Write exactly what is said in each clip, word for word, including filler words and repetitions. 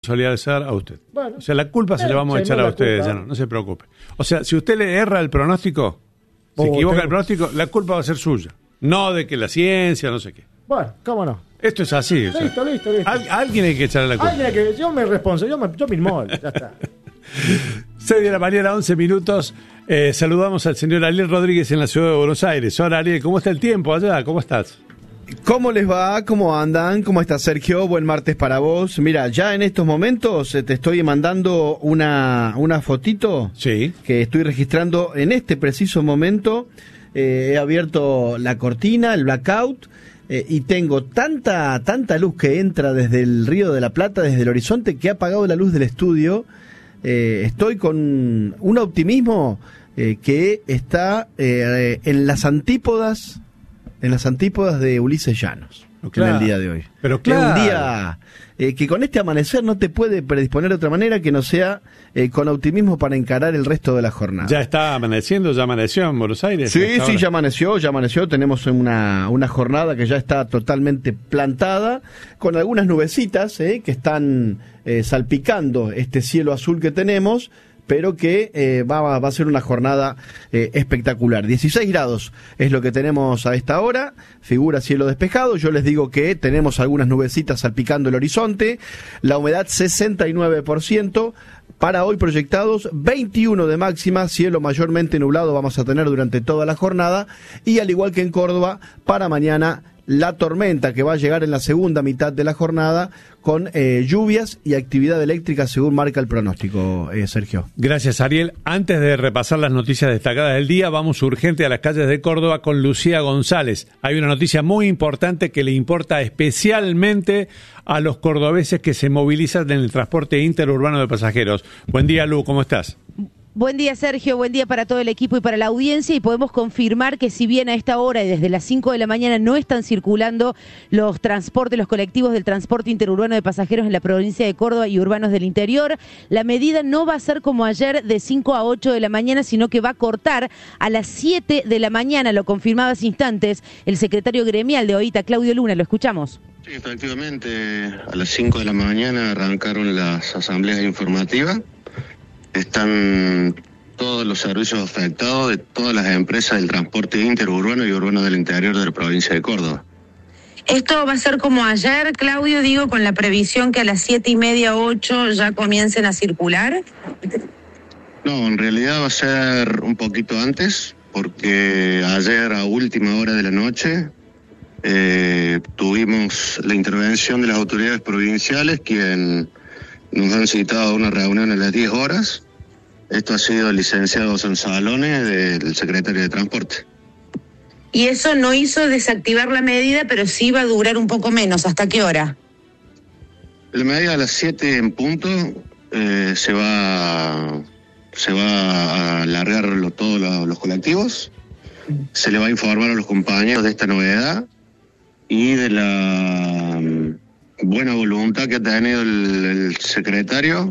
responsabilizar a usted. Bueno, o sea, la culpa eh, se la vamos a echar a ustedes, ya no, no se preocupe. O sea, si usted le erra el pronóstico, se oh, equivoca tengo... el pronóstico, la culpa va a ser suya. No de que la ciencia, no sé qué. Bueno, cómo no. Esto es así. Listo, o sea, listo, listo. Al, alguien hay que echarle la culpa. Alguien hay que, yo me respondo, yo me, yo me inmol, ya está. seis de la mañana, once minutos. Eh, saludamos al señor Ariel Rodríguez en la ciudad de Buenos Aires. Hola Ariel, ¿cómo está el tiempo allá? ¿Cómo estás? ¿Cómo les va? ¿Cómo andan? ¿Cómo está Sergio? Buen martes para vos. Mira, ya en estos momentos te estoy mandando una, una fotito sí. que estoy registrando en este preciso momento. Eh, he abierto la cortina, el blackout, eh, y tengo tanta, tanta luz que entra desde el Río de la Plata, desde el horizonte, que ha apagado la luz del estudio. Eh, estoy con un optimismo eh, que está eh, en las antípodas en las antípodas de Ulises Llanos, claro, en el día de hoy. Pero claro. Es un día eh, que con este amanecer no te puede predisponer de otra manera que no sea eh, con optimismo para encarar el resto de la jornada. ¿Ya está amaneciendo? ¿Ya amaneció en Buenos Aires? Sí, sí, ahora? ya amaneció, ya amaneció. Tenemos una, una jornada que ya está totalmente plantada, con algunas nubecitas eh, que están eh, salpicando este cielo azul que tenemos, pero que eh, va, va a ser una jornada eh, espectacular. dieciséis grados es lo que tenemos a esta hora, figura cielo despejado. Yo les digo que tenemos algunas nubecitas salpicando el horizonte, la humedad sesenta y nueve por ciento, para hoy proyectados veintiuno de máxima, cielo mayormente nublado vamos a tener durante toda la jornada, y al igual que en Córdoba, para mañana la tormenta que va a llegar en la segunda mitad de la jornada con eh, lluvias y actividad eléctrica según marca el pronóstico, eh, Sergio. Gracias, Ariel. Antes de repasar las noticias destacadas del día, vamos urgente a las calles de Córdoba con Lucía González. Hay una noticia muy importante que le importa especialmente a los cordobeses que se movilizan en el transporte interurbano de pasajeros. Buen día, Lu, ¿cómo estás? Buen día, Sergio, buen día para todo el equipo y para la audiencia, y podemos confirmar que si bien a esta hora y desde las cinco de la mañana no están circulando los transportes, los colectivos del transporte interurbano de pasajeros en la provincia de Córdoba y urbanos del interior, la medida no va a ser como ayer de cinco a ocho de la mañana, sino que va a cortar a las siete de la mañana, lo confirmaba hace instantes el secretario gremial de O I T A, Claudio Luna, lo escuchamos. Sí, efectivamente, a las cinco de la mañana arrancaron las asambleas informativas. Están todos los servicios afectados de todas las empresas del transporte interurbano y urbano del interior de la provincia de Córdoba. Esto va a ser como ayer, Claudio, digo, con la previsión que a las siete y media, ocho ya comiencen a circular. No, en realidad va a ser un poquito antes, porque ayer a última hora de la noche eh, tuvimos la intervención de las autoridades provinciales, quien nos han citado a una reunión a las diez horas. Esto ha sido el licenciado Sansalone, del secretario de Transporte. Y eso no hizo desactivar la medida, pero sí va a durar un poco menos. ¿Hasta qué hora? La medida a las siete en punto eh, se va se va a alargar lo, todos los, los colectivos. Se le va a informar a los compañeros de esta novedad y de la um, buena voluntad que ha tenido el, el secretario,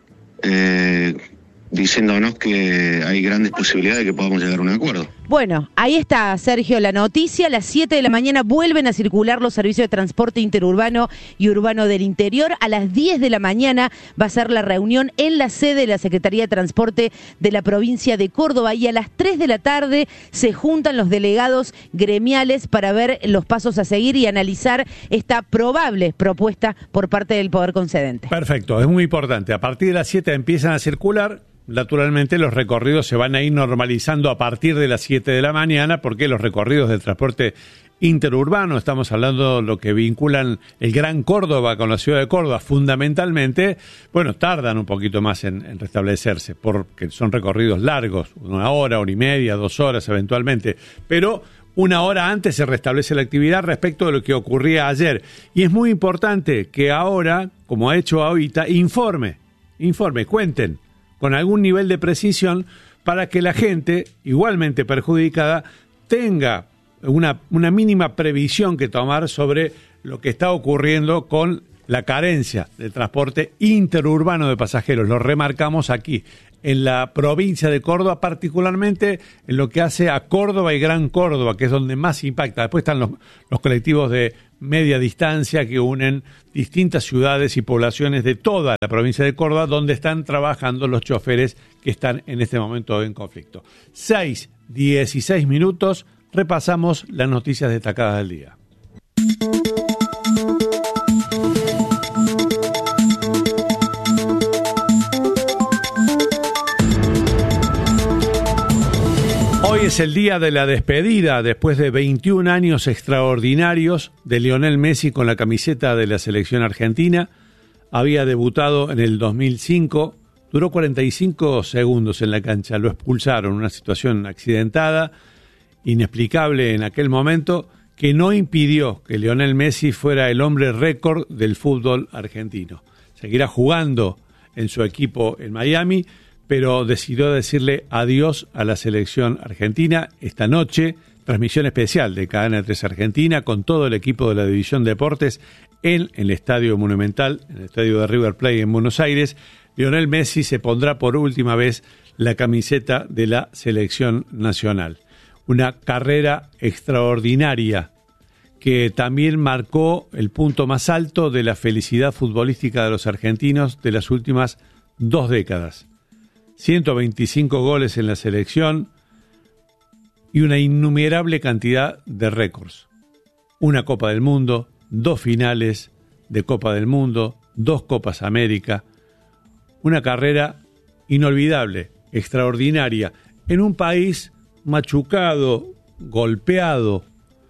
eh, diciéndonos que hay grandes posibilidades de que podamos llegar a un acuerdo. Bueno, ahí está, Sergio, la noticia. A las siete de la mañana vuelven a circular los servicios de transporte interurbano y urbano del interior. A las diez de la mañana va a ser la reunión en la sede de la Secretaría de Transporte de la provincia de Córdoba, y a las tres de la tarde se juntan los delegados gremiales para ver los pasos a seguir y analizar esta probable propuesta por parte del Poder Concedente. Perfecto, es muy importante. A partir de las siete empiezan a circular. Naturalmente los recorridos se van a ir normalizando a partir de las siete de la mañana, porque los recorridos del transporte interurbano, estamos hablando de lo que vinculan el Gran Córdoba con la ciudad de Córdoba, fundamentalmente, bueno, tardan un poquito más en, en restablecerse, porque son recorridos largos, una hora, hora y media, dos horas eventualmente, pero una hora antes se restablece la actividad respecto de lo que ocurría ayer. Y es muy importante que ahora, como ha hecho ahorita, informe, informe, cuenten con algún nivel de precisión para que la gente, igualmente perjudicada, tenga una, una mínima previsión que tomar sobre lo que está ocurriendo con la carencia de transporte interurbano de pasajeros. Lo remarcamos aquí, en la provincia de Córdoba, particularmente en lo que hace a Córdoba y Gran Córdoba, que es donde más impacta. Después están los, los colectivos de media distancia que unen distintas ciudades y poblaciones de toda la provincia de Córdoba, donde están trabajando los choferes que están en este momento en conflicto. seis, dieciséis minutos, repasamos las noticias destacadas del día. Hoy es el día de la despedida, después de veintiún años extraordinarios de Lionel Messi con la camiseta de la selección argentina. Había debutado en el dos mil cinco, duró cuarenta y cinco segundos en la cancha, lo expulsaron, una situación accidentada, inexplicable en aquel momento, que no impidió que Lionel Messi fuera el hombre récord del fútbol argentino. Seguirá jugando en su equipo en Miami, pero decidió decirle adiós a la selección argentina esta noche. Transmisión especial de Cadena tres Argentina con todo el equipo de la División Deportes en el Estadio Monumental, en el estadio de River Plate en Buenos Aires. Lionel Messi se pondrá por última vez la camiseta de la selección nacional. Una carrera extraordinaria que también marcó el punto más alto de la felicidad futbolística de los argentinos de las últimas dos décadas. ciento veinticinco goles en la selección y una innumerable cantidad de récords. Una Copa del Mundo, dos finales de Copa del Mundo, dos Copas América. Una carrera inolvidable, extraordinaria, en un país machucado, golpeado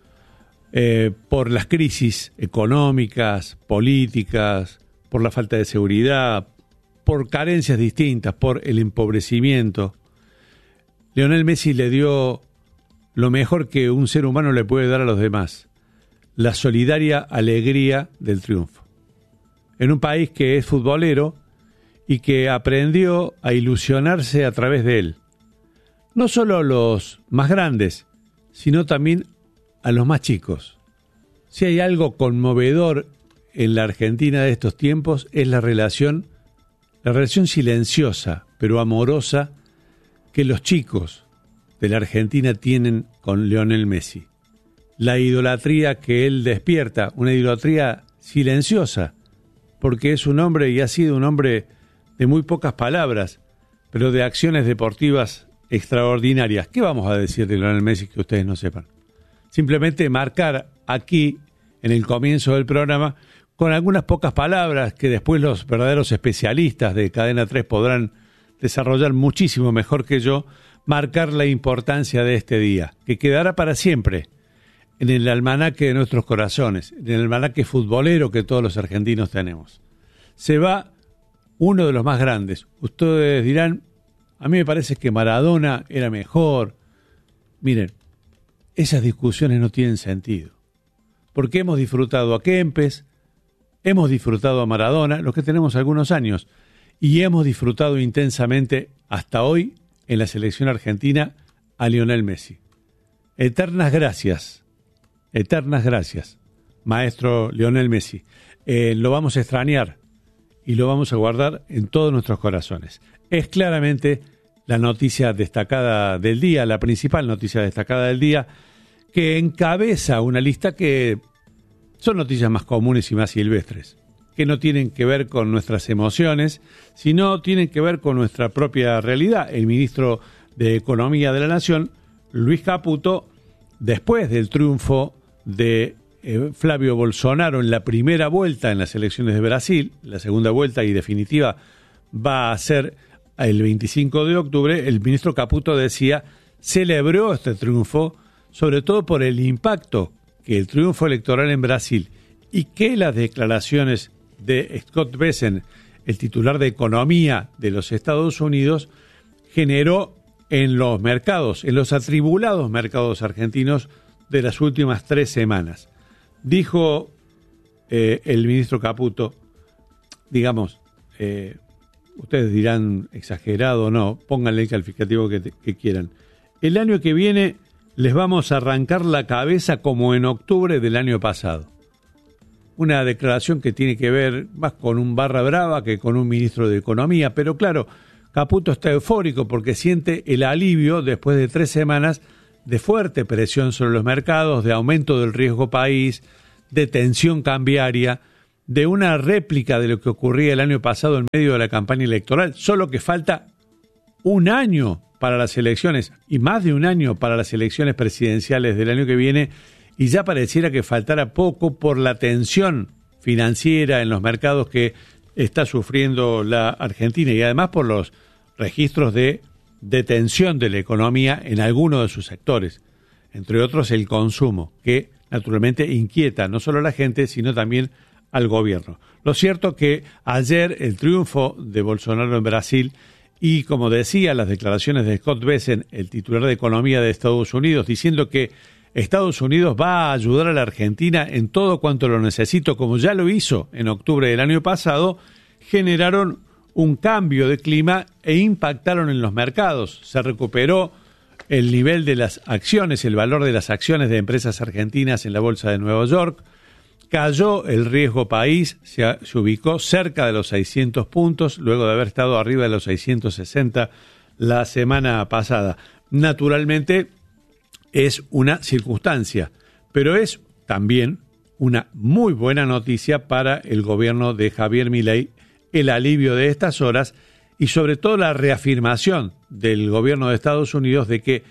eh, por las crisis económicas, políticas, por la falta de seguridad, por carencias distintas, por el empobrecimiento. Lionel Messi le dio lo mejor que un ser humano le puede dar a los demás, la solidaria alegría del triunfo. En un país que es futbolero y que aprendió a ilusionarse a través de él. No solo a los más grandes, sino también a los más chicos. Si hay algo conmovedor en la Argentina de estos tiempos, es la relación La relación silenciosa, pero amorosa, que los chicos de la Argentina tienen con Lionel Messi. La idolatría que él despierta, una idolatría silenciosa, porque es un hombre y ha sido un hombre de muy pocas palabras, pero de acciones deportivas extraordinarias. ¿Qué vamos a decir de Lionel Messi que ustedes no sepan? Simplemente marcar aquí, en el comienzo del programa, con algunas pocas palabras que después los verdaderos especialistas de Cadena tres podrán desarrollar muchísimo mejor que yo, marcar la importancia de este día, que quedará para siempre en el almanaque de nuestros corazones, en el almanaque futbolero que todos los argentinos tenemos. Se va uno de los más grandes. Ustedes dirán, a mí me parece que Maradona era mejor. Miren, esas discusiones no tienen sentido, porque hemos disfrutado a Kempes, hemos disfrutado a Maradona, los que tenemos algunos años, y hemos disfrutado intensamente hasta hoy en la selección argentina a Lionel Messi. Eternas gracias, eternas gracias, maestro Lionel Messi. Eh, lo vamos a extrañar y lo vamos a guardar en todos nuestros corazones. Es claramente la noticia destacada del día, la principal noticia destacada del día, que encabeza una lista que son noticias más comunes y más silvestres, que no tienen que ver con nuestras emociones, sino tienen que ver con nuestra propia realidad. El ministro de Economía de la Nación, Luis Caputo, después del triunfo de eh, Flavio Bolsonaro en la primera vuelta en las elecciones de Brasil, la segunda vuelta y definitiva va a ser el veinticinco de octubre, el ministro Caputo decía, celebró este triunfo, sobre todo por el impacto que el triunfo electoral en Brasil y que las declaraciones de Scott Bessent, el titular de Economía de los Estados Unidos, generó en los mercados, en los atribulados mercados argentinos de las últimas tres semanas. Dijo eh, el ministro Caputo, digamos, eh, ustedes dirán exagerado o no, pónganle el calificativo que, que quieran. El año que viene les vamos a arrancar la cabeza como en octubre del año pasado. Una declaración que tiene que ver más con un barra brava que con un ministro de Economía, pero claro, Caputo está eufórico porque siente el alivio después de tres semanas de fuerte presión sobre los mercados, de aumento del riesgo país, de tensión cambiaria, de una réplica de lo que ocurría el año pasado en medio de la campaña electoral, solo que falta un año para las elecciones y más de un año para las elecciones presidenciales del año que viene, y ya pareciera que faltara poco por la tensión financiera en los mercados que está sufriendo la Argentina y además por los registros de detención de la economía en algunos de sus sectores, entre otros el consumo, que naturalmente inquieta no solo a la gente, sino también al gobierno. Lo cierto que ayer el triunfo de Bolsonaro en Brasil y, como decía, las declaraciones de Scott Bessent, el titular de Economía de Estados Unidos, diciendo que Estados Unidos va a ayudar a la Argentina en todo cuanto lo necesito, como ya lo hizo en octubre del año pasado, generaron un cambio de clima e impactaron en los mercados. Se recuperó el nivel de las acciones, el valor de las acciones de empresas argentinas en la Bolsa de Nueva York. Cayó el riesgo país, se, se ubicó cerca de los seiscientos puntos, luego de haber estado arriba de los seiscientos sesenta la semana pasada. Naturalmente es una circunstancia, pero es también una muy buena noticia para el gobierno de Javier Milei, el alivio de estas horas y sobre todo la reafirmación del gobierno de Estados Unidos de que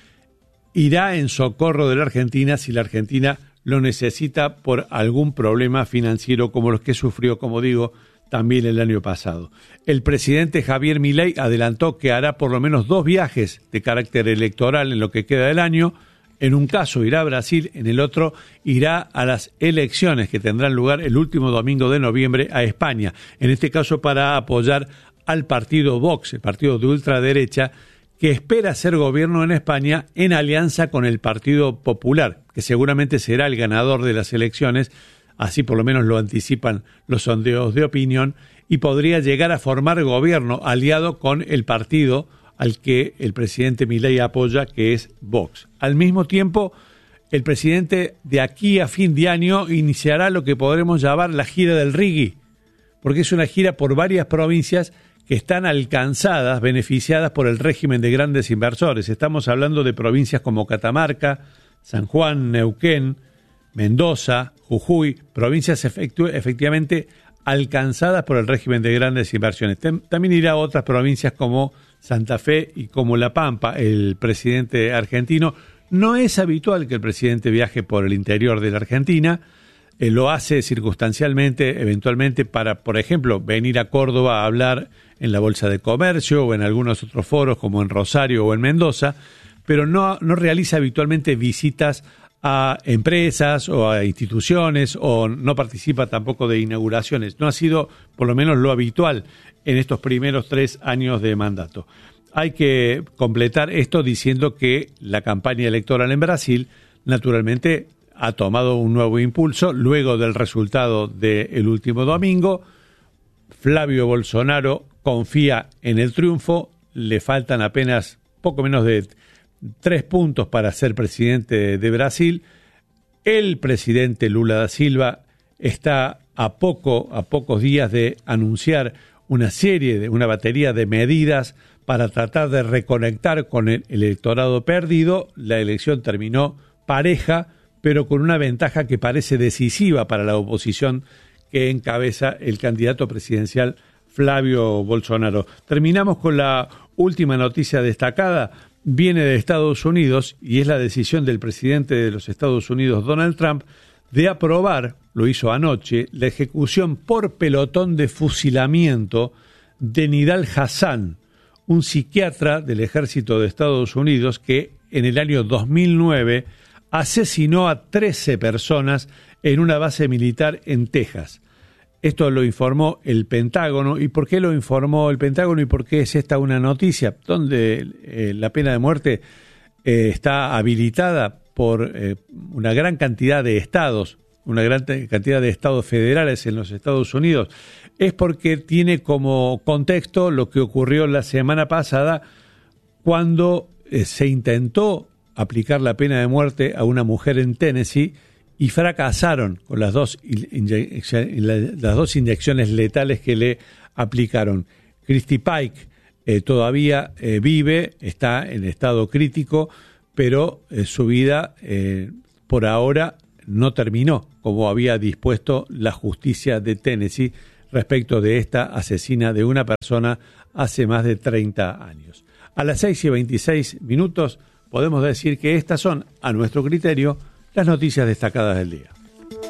irá en socorro de la Argentina si la Argentina lo necesita por algún problema financiero como los que sufrió, como digo, también el año pasado. El presidente Javier Milei adelantó que hará por lo menos dos viajes de carácter electoral en lo que queda del año. En un caso irá a Brasil, en el otro irá a las elecciones que tendrán lugar el último domingo de noviembre a España. En este caso para apoyar al partido Vox, el partido de ultraderecha, que espera ser gobierno en España en alianza con el Partido Popular, que seguramente será el ganador de las elecciones, así por lo menos lo anticipan los sondeos de opinión, y podría llegar a formar gobierno aliado con el partido al que el presidente Milei apoya, que es Vox. Al mismo tiempo, el presidente de aquí a fin de año iniciará lo que podremos llamar la gira del Rigui, porque es una gira por varias provincias que están alcanzadas, beneficiadas por el régimen de grandes inversores. Estamos hablando de provincias como Catamarca, San Juan, Neuquén, Mendoza, Jujuy, provincias efectu- efectivamente alcanzadas por el régimen de grandes inversiones. También irá a otras provincias como Santa Fe y como La Pampa. El presidente argentino, no es habitual que el presidente viaje por el interior de la Argentina, eh, lo hace circunstancialmente, eventualmente para, por ejemplo, venir a Córdoba a hablar en la Bolsa de Comercio o en algunos otros foros como en Rosario o en Mendoza, pero no, no realiza habitualmente visitas a empresas o a instituciones o no participa tampoco de inauguraciones. No ha sido por lo menos lo habitual en estos primeros tres años de mandato. Hay que completar esto diciendo que la campaña electoral en Brasil naturalmente ha tomado un nuevo impulso luego del resultado del último domingo. Flavio Bolsonaro confía en el triunfo, le faltan apenas poco menos de tres puntos para ser presidente de Brasil. El presidente Lula da Silva está a poco, a pocos días de anunciar una serie, de una batería de medidas para tratar de reconectar con el electorado perdido. La elección terminó pareja, pero con una ventaja que parece decisiva para la oposición que encabeza el candidato presidencial Flavio Bolsonaro. Terminamos con la última noticia destacada. Viene de Estados Unidos y es la decisión del presidente de los Estados Unidos, Donald Trump, de aprobar, lo hizo anoche, la ejecución por pelotón de fusilamiento de Nidal Hasan, un psiquiatra del ejército de Estados Unidos que en el año dos mil nueve asesinó a trece personas en una base militar en Texas. Esto lo informó el Pentágono. ¿Y por qué lo informó el Pentágono y por qué es esta una noticia? Donde eh, la pena de muerte eh, está habilitada por eh, una gran cantidad de estados, una gran cantidad de estados federales en los Estados Unidos, es porque tiene como contexto lo que ocurrió la semana pasada cuando eh, se intentó aplicar la pena de muerte a una mujer en Tennessee y fracasaron con las dos, inye- las dos inyecciones letales que le aplicaron. Christy Pike eh, todavía eh, vive, está en estado crítico, pero eh, su vida eh, por ahora no terminó como había dispuesto la justicia de Tennessee respecto de esta asesina de una persona hace más de treinta años. A las seis y veintiséis minutos podemos decir que estas son, a nuestro criterio, las noticias destacadas del día.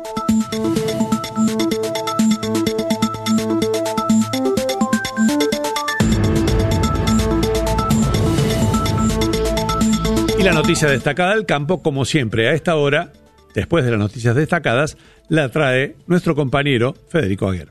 Y la noticia destacada del campo, como siempre a esta hora, después de las noticias destacadas, la trae nuestro compañero Federico Aguer.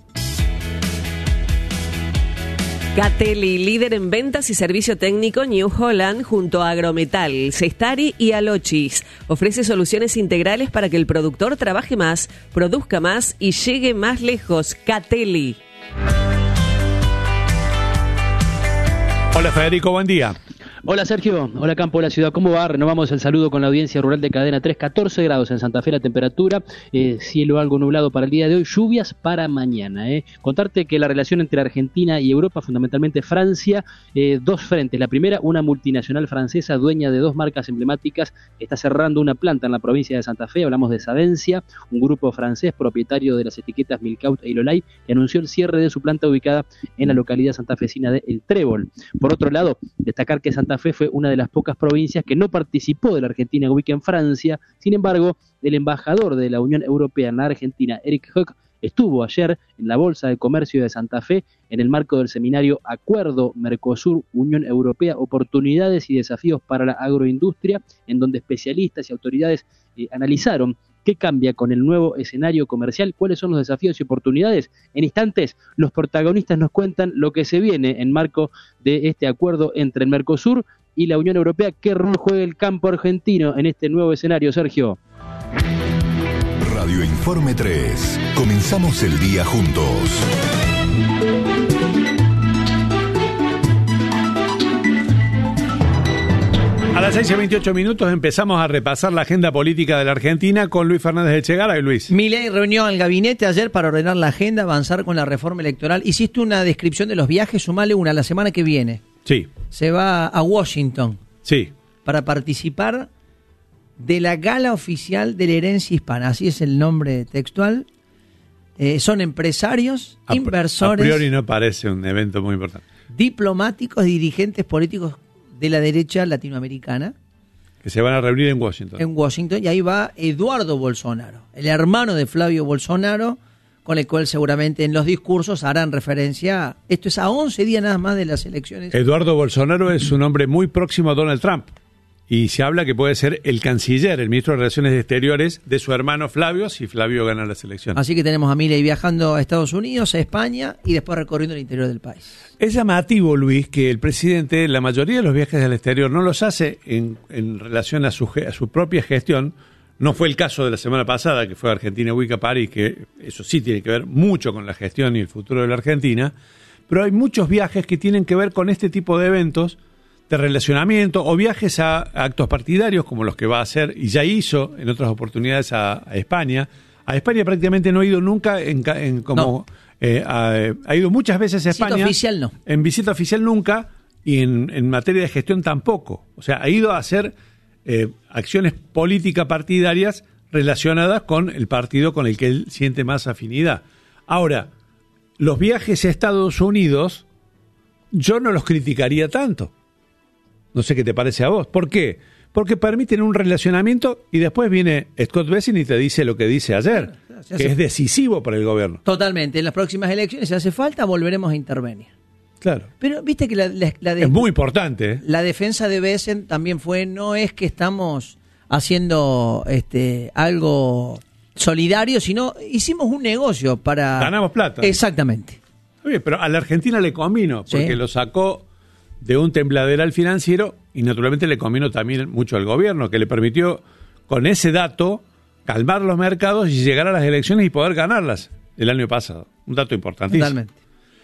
Catelli, líder en ventas y servicio técnico New Holland, junto a Agrometal, Cestari y Alochis, ofrece soluciones integrales para que el productor trabaje más, produzca más y llegue más lejos. Catelli. Hola Federico, buen día. Hola Sergio, hola Campo de la Ciudad, ¿cómo va? Renovamos el saludo con la audiencia rural de Cadena tres, catorce grados en Santa Fe la temperatura, eh, cielo algo nublado para el día de hoy, lluvias para mañana. Eh. Contarte que la relación entre Argentina y Europa, fundamentalmente Francia, eh, dos frentes. La primera, una multinacional francesa dueña de dos marcas emblemáticas, está cerrando una planta en la provincia de Santa Fe, hablamos de Savencia, un grupo francés propietario de las etiquetas Milcaut e Ilolay, que anunció el cierre de su planta ubicada en la localidad santafesina de El Trébol. Por otro lado, destacar que Santa Santa Fe fue una de las pocas provincias que no participó de la Argentina Week en Francia. Sin embargo, el embajador de la Unión Europea en la Argentina, Eric Hoek, estuvo ayer en la Bolsa de Comercio de Santa Fe en el marco del seminario Acuerdo Mercosur-Unión Europea, oportunidades y desafíos para la agroindustria, en donde especialistas y autoridades eh, analizaron qué cambia con el nuevo escenario comercial, cuáles son los desafíos y oportunidades. En instantes, los protagonistas nos cuentan lo que se viene en marco de este acuerdo entre el Mercosur y la Unión Europea. ¿Qué rol juega el campo argentino en este nuevo escenario, Sergio? Radio Informe tres. Comenzamos el día juntos. A las seis y veintiocho minutos empezamos a repasar la agenda política de la Argentina con Luis Fernández de Echegaray. Luis. Milei reunió al gabinete ayer para ordenar la agenda, avanzar con la reforma electoral. Hiciste una descripción de los viajes, sumale una la semana que viene. Sí. Se va a Washington. Sí. Para participar de la gala oficial de la herencia hispana, así es el nombre textual. Eh, son empresarios, a, inversores. A priori no parece un evento muy importante. Diplomáticos, dirigentes políticos de la derecha latinoamericana. Que se van a reunir en Washington. En Washington, y ahí va Eduardo Bolsonaro, el hermano de Flavio Bolsonaro, con el cual seguramente en los discursos harán referencia. Esto es a once días nada más de las elecciones. Eduardo Bolsonaro es un hombre muy próximo a Donald Trump. Y se habla que puede ser el canciller, el ministro de Relaciones Exteriores de su hermano Flavio, si Flavio gana las elecciones. Así que tenemos a Milei viajando a Estados Unidos, a España y después recorriendo el interior del país. Es llamativo, Luis, que el presidente la mayoría de los viajes al exterior no los hace en, en relación a su, a su propia gestión. No fue el caso de la semana pasada, que fue Argentina Week a París, que eso sí tiene que ver mucho con la gestión y el futuro de la Argentina. Pero hay muchos viajes que tienen que ver con este tipo de eventos, de relacionamiento o viajes a, a actos partidarios como los que va a hacer y ya hizo en otras oportunidades a, a España. A España prácticamente no ha ido nunca en, en como no. eh, ha, ha ido muchas veces a España. Visita oficial no. En visita oficial nunca y en, en materia de gestión tampoco. O sea, ha ido a hacer eh, acciones políticas partidarias relacionadas con el partido con el que él siente más afinidad. Ahora, los viajes a Estados Unidos yo no los criticaría tanto. No sé qué te parece a vos. ¿Por qué? Porque permiten un relacionamiento y después viene Scott Bessent y te dice lo que dice ayer, claro, que es decisivo para el gobierno. Totalmente. En las próximas elecciones, si hace falta, volveremos a intervenir. Claro. Pero viste que la, la, la de, es muy importante. ¿eh? La defensa de Bessent también fue, no es que estamos haciendo este algo solidario, sino hicimos un negocio para... Ganamos plata. Exactamente. Oye, pero a la Argentina le convino, porque sí. Lo sacó de un tembladeral financiero y naturalmente le convino también mucho al gobierno, que le permitió con ese dato calmar los mercados y llegar a las elecciones y poder ganarlas el año pasado. Un dato importantísimo. Totalmente.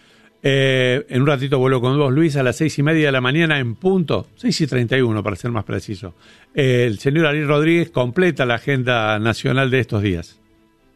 Eh, en un ratito vuelvo con vos, Luis, a las seis y media de la mañana en punto, seis y treinta y uno para ser más preciso. Eh, el señor Ariel Rodríguez completa la agenda nacional de estos días.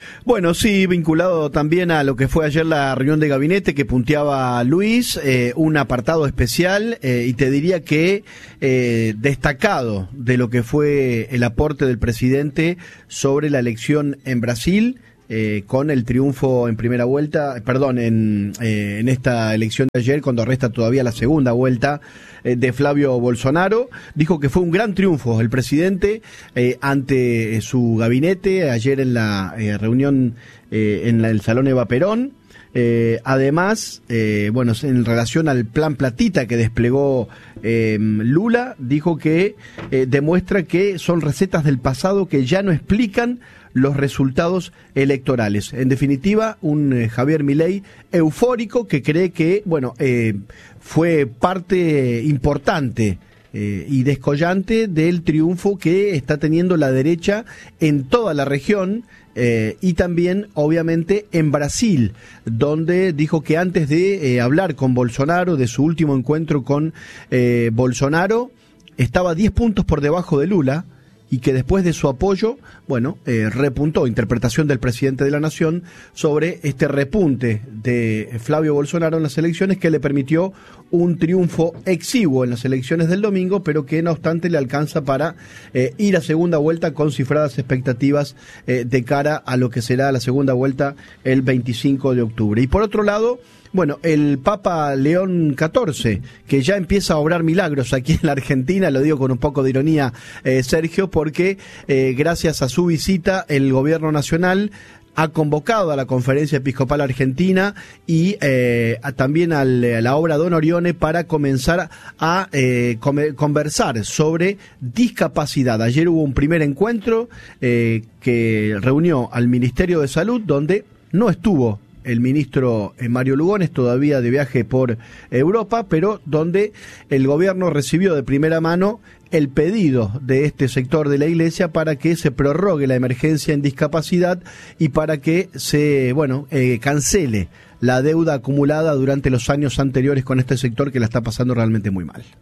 Bueno, sí, vinculado también a lo que fue ayer la reunión de gabinete que punteaba Luis, eh, un apartado especial eh, y te diría que eh, destacado de lo que fue el aporte del presidente sobre la elección en Brasil, eh, con el triunfo en primera vuelta, perdón, en, eh, en esta elección de ayer, cuando resta todavía la segunda vuelta eh, de Flavio Bolsonaro. Dijo que fue un gran triunfo el presidente eh, ante eh, su gabinete ayer en la eh, reunión eh, en la, el Salón Eva Perón. Eh, además, eh, bueno, en relación al plan Platita que desplegó eh, Lula, dijo que eh, demuestra que son recetas del pasado que ya no explican los resultados electorales. En definitiva, un eh, Javier Milei eufórico que cree que, bueno, eh, fue parte importante eh, y descollante del triunfo que está teniendo la derecha en toda la región. Eh, y también, obviamente, en Brasil, donde dijo que antes de eh, hablar con Bolsonaro, de su último encuentro con eh, Bolsonaro, estaba diez puntos por debajo de Lula, y que después de su apoyo, bueno, eh, repuntó, interpretación del presidente de la Nación, sobre este repunte de Flavio Bolsonaro en las elecciones que le permitió un triunfo exiguo en las elecciones del domingo, pero que no obstante le alcanza para eh, ir a segunda vuelta con cifradas expectativas eh, de cara a lo que será la segunda vuelta el veinticinco de octubre. Y por otro lado, bueno, el Papa León catorce, que ya empieza a obrar milagros aquí en la Argentina, lo digo con un poco de ironía, eh, Sergio, porque eh, gracias a su visita el gobierno nacional ha convocado a la Conferencia Episcopal Argentina y eh, a, también al, a la obra Don Orione para comenzar a eh, come, conversar sobre discapacidad. Ayer hubo un primer encuentro eh, que reunió al Ministerio de Salud, donde no estuvo el ministro Mario Lugones, todavía de viaje por Europa, pero donde el gobierno recibió de primera mano el pedido de este sector de la Iglesia para que se prorrogue la emergencia en discapacidad y para que se, bueno, eh, cancele la deuda acumulada durante los años anteriores con este sector que la está pasando realmente muy mal.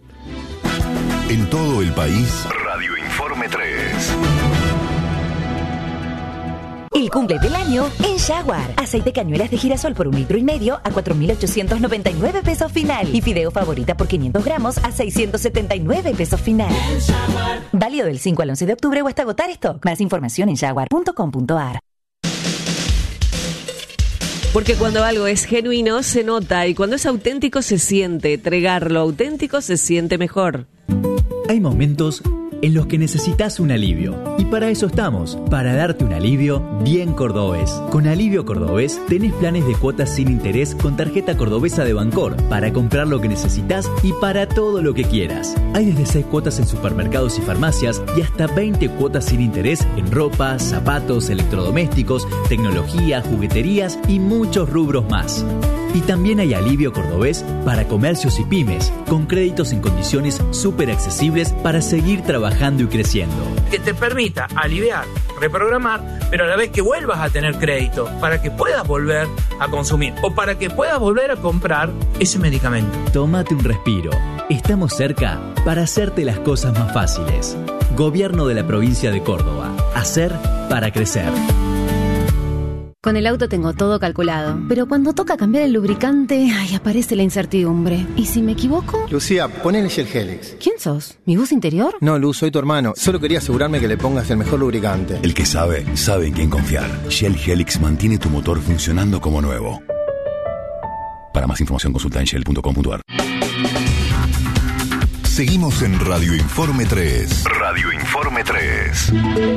En todo el país, Radio Informe tres. El cumple del año en Jaguar. Aceite cañuelas de girasol por un litro y medio a cuatro mil ochocientos noventa y nueve pesos final. Y fideo favorita por quinientos gramos a seiscientos setenta y nueve pesos final. Válido del cinco al once de octubre o hasta agotar stock. Más información en jaguar punto com punto a r. Porque cuando algo es genuino se nota y cuando es auténtico se siente. Entregar lo auténtico se siente mejor. Hay momentos en los que necesitas un alivio. Y para eso estamos, para darte un alivio bien cordobés. Con Alivio Cordobés tenés planes de cuotas sin interés con tarjeta cordobesa de Bancor para comprar lo que necesitas y para todo lo que quieras. Hay desde seis cuotas en supermercados y farmacias y hasta veinte cuotas sin interés en ropa, zapatos, electrodomésticos, tecnología, jugueterías y muchos rubros más. Y también hay Alivio Cordobés para comercios y pymes, con créditos en condiciones súper accesibles para seguir trabajando y creciendo. Que te permita aliviar, reprogramar, pero a la vez que vuelvas a tener crédito para que puedas volver a consumir o para que puedas volver a comprar ese medicamento. Tómate un respiro. Estamos cerca para hacerte las cosas más fáciles. Gobierno de la provincia de Córdoba. Hacer para crecer. Con el auto tengo todo calculado, pero cuando toca cambiar el lubricante, ay, aparece la incertidumbre. ¿Y si me equivoco? Lucía, ponele Shell Helix. ¿Quién sos? ¿Mi voz interior? No, Luz, soy tu hermano. Solo quería asegurarme que le pongas el mejor lubricante. El que sabe, sabe en quién confiar. Shell Helix mantiene tu motor funcionando como nuevo. Para más información consulta en shell punto com punto a r. Seguimos en Radio Informe tres. Radio Informe tres.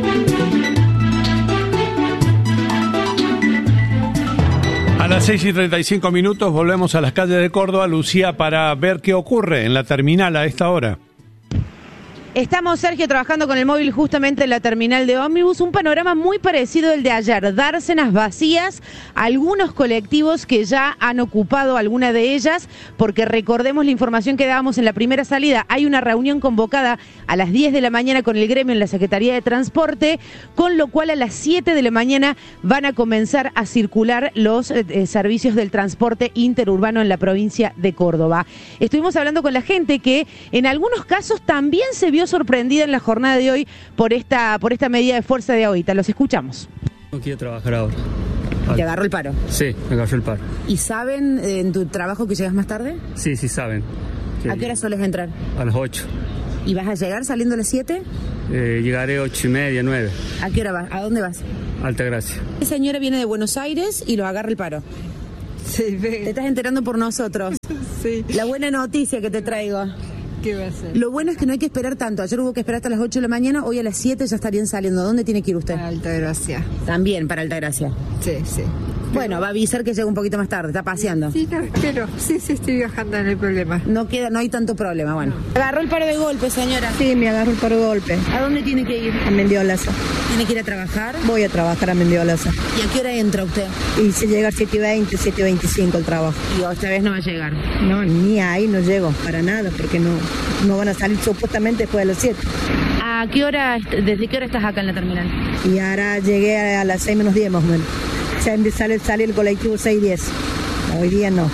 A las seis y treinta y cinco minutos volvemos a las calles de Córdoba, Lucía, para ver qué ocurre en la terminal a esta hora. Estamos, Sergio, trabajando con el móvil justamente en la terminal de ómnibus. Un panorama muy parecido al de ayer. Dársenas vacías, algunos colectivos que ya han ocupado alguna de ellas, porque recordemos la información que dábamos en la primera salida. Hay una reunión convocada a las diez de la mañana con el gremio en la Secretaría de Transporte, con lo cual a las siete de la mañana van a comenzar a circular los eh, servicios del transporte interurbano en la provincia de Córdoba. Estuvimos hablando con la gente que en algunos casos también se vio sorprendida en la jornada de hoy por esta, por esta medida de fuerza de ahorita. Los escuchamos. No quiero trabajar ahora. ¿Te agarró el paro? Sí, me agarró el paro. ¿Y saben eh, en tu trabajo que llegas más tarde? Sí, sí saben. ¿A qué hora sueles entrar? A las ocho. ¿Y vas a llegar saliendo a las siete? Eh, llegaré ocho y media, nueve. ¿A qué hora vas? ¿A dónde vas? Altagracia. Esa señora viene de Buenos Aires y lo agarra el paro. Sí, ve. Te estás enterando por nosotros. Sí. La buena noticia que te traigo. ¿Qué va a hacer? Lo bueno es que no hay que esperar tanto. Ayer hubo que esperar hasta las ocho de la mañana, hoy a las siete ya estarían saliendo. ¿Dónde tiene que ir usted? Para Altagracia. También para Altagracia. Sí, sí. Bueno, va a avisar que llega un poquito más tarde, está paseando. Sí, no, pero sí, sí, estoy viajando, no hay problema. No queda, no hay tanto problema, bueno. No. ¿Agarró el paro de golpe, señora? Sí, me agarró el paro de golpe. ¿A dónde tiene que ir? A Mendiolaza. ¿Tiene que ir a trabajar? Voy a trabajar a Mendiolaza. ¿Y a qué hora entra usted? Y se llega a siete y veinte, siete y veinticinco el trabajo. Y esta vez no va a llegar. No, ni ahí no llego, para nada, porque no, no van a salir supuestamente después de las siete. ¿A qué hora, desde qué hora estás acá en la terminal? Y ahora llegué a las seis menos diez más o menos. Ya sale, sale el colectivo seis diez. Hoy día no.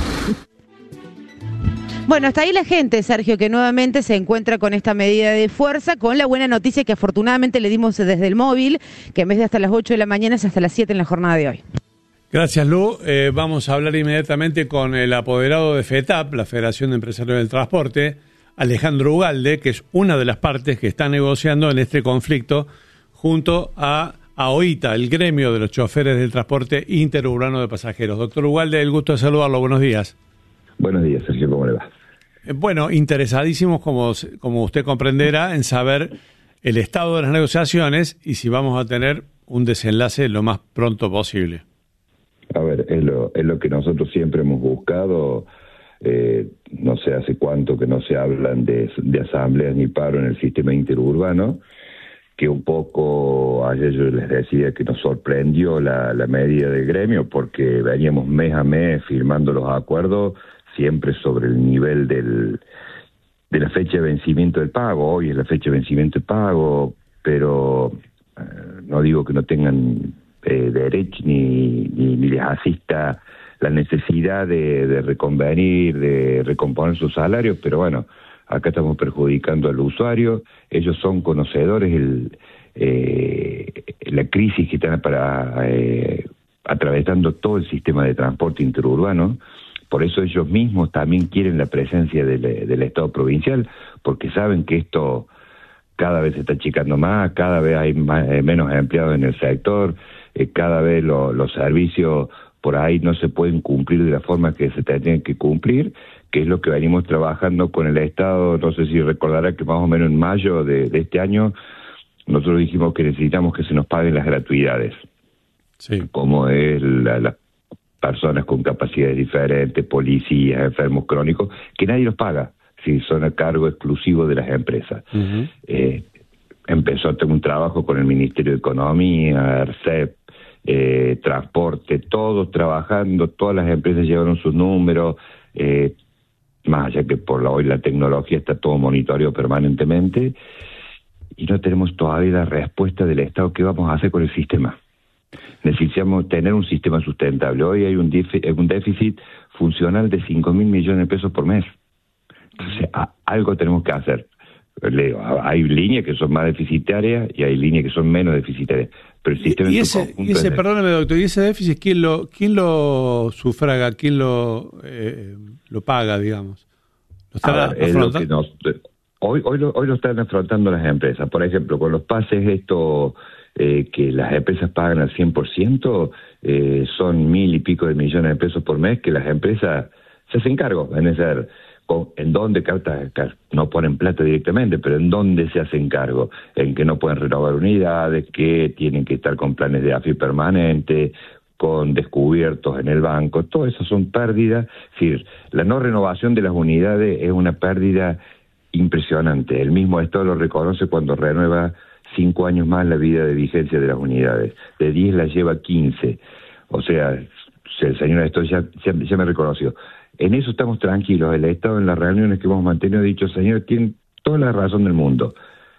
Bueno, hasta ahí la gente, Sergio, que nuevamente se encuentra con esta medida de fuerza, con la buena noticia que afortunadamente le dimos desde el móvil, que en vez de hasta las ocho de la mañana es hasta las siete en la jornada de hoy. Gracias, Lu. Eh, vamos a hablar inmediatamente con el apoderado de FETAP, la Federación de Empresarios del Transporte, Alejandro Ugalde, que es una de las partes que está negociando en este conflicto junto a A O I T A, el gremio de los choferes del transporte interurbano de pasajeros. Doctor Ugalde, el gusto de saludarlo. Buenos días. Buenos días, Sergio. ¿Cómo le va? Eh, bueno, interesadísimos, como, como usted comprenderá, en saber el estado de las negociaciones y si vamos a tener un desenlace lo más pronto posible. A ver, es lo, es lo que nosotros siempre hemos buscado. Eh, no sé hace cuánto que no se hablan de, de asambleas ni paro en el sistema interurbano, que un poco ayer yo les decía que nos sorprendió la, la medida del gremio porque veníamos mes a mes firmando los acuerdos siempre sobre el nivel del de la fecha de vencimiento del pago. Hoy es la fecha de vencimiento del pago, pero eh, no digo que no tengan eh, derecho ni, ni, ni les asista la necesidad de, de reconvenir, de recomponer sus salarios, pero bueno, acá estamos perjudicando al usuario. Ellos son conocedores el, eh, la crisis que están para, eh, atravesando todo el sistema de transporte interurbano. Por eso ellos mismos también quieren la presencia del, del Estado provincial, porque saben que esto cada vez se está achicando más, cada vez hay más, eh, menos empleados en el sector, eh, cada vez lo, los servicios por ahí no se pueden cumplir de la forma que se tendrían que cumplir, que es lo que venimos trabajando con el Estado. No sé si recordará que más o menos en mayo de, de este año nosotros dijimos que necesitamos que se nos paguen las gratuidades, sí, como es la, las personas con capacidades diferentes, policías, enfermos crónicos, que nadie los paga, si son a cargo exclusivo de las empresas. Uh-huh. Eh, empezó a tener un trabajo con el Ministerio de Economía, ARCEP, eh, Transporte, todos trabajando, todas las empresas llevaron sus números, eh, más allá que por la, hoy la tecnología está todo monitoreado permanentemente, y no tenemos todavía la respuesta del Estado. ¿Qué vamos a hacer con el sistema? Necesitamos tener un sistema sustentable. Hoy hay un déficit, un déficit funcional de cinco mil millones de pesos por mes. Entonces, a, algo tenemos que hacer. Leo, hay líneas que son más deficitarias y hay líneas que son menos deficitarias. Pero el sistema y, y en su ese, conjunto y ese es... perdóname, doctor, ¿y ese déficit quién lo quién lo sufraga? ¿Quién lo eh, lo paga, digamos? ¿Lo están Ahora, es lo que nos, hoy, hoy, lo, hoy lo están afrontando las empresas. Por ejemplo, con los pases estos eh, que las empresas pagan al cien por ciento, eh, son mil y pico de millones de pesos por mes que las empresas se hacen cargo. En ese, con, en dónde no ponen plata directamente, pero en dónde se hacen cargo, en que no pueden renovar unidades, que tienen que estar con planes de A F I permanente, con descubiertos en el banco. Todo eso son pérdidas. Es decir, la no renovación de las unidades es una pérdida impresionante. El mismo Estado lo reconoce cuando renueva cinco años más la vida de vigencia de las unidades. De diez las lleva quince. O sea, el señor Estado ya, ya, ya me reconoció. En eso estamos tranquilos. El Estado, en las reuniones que hemos mantenido, ha dicho: señor, tienen toda la razón del mundo.